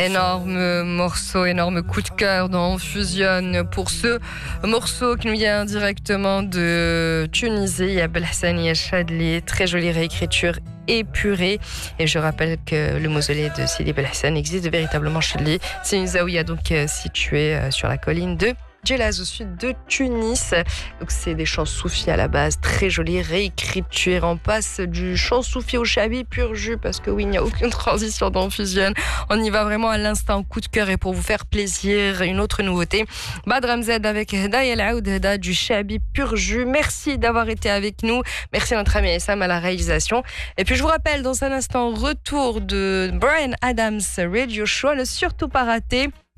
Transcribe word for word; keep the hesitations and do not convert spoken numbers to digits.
Énorme morceau, énorme coup de cœur dans Fusion pour ce morceau qui nous vient directement de Tunisie. Belhassani Chadli, très jolie réécriture épurée. Et je rappelle que le mausolée de Sidi Belhassani existe véritablement Chadli. C'est une zaouia donc située sur la colline de Djelaz au sud de Tunis. Donc c'est des chants soufis à la base, très jolie réécriture. On passe du chant soufi au chabi pur jus parce que oui, il n'y a aucune transition dans Fusion. On y va vraiment à l'instant, coup de cœur et pour vous faire plaisir, une autre nouveauté. Badram Z avec Dayel Aoud du chabi pur jus. Merci d'avoir été avec nous. Merci à notre ami Sam à la réalisation. Et puis je vous rappelle dans un instant, retour de Bryan Adams Radio Show, ne surtout pas rater.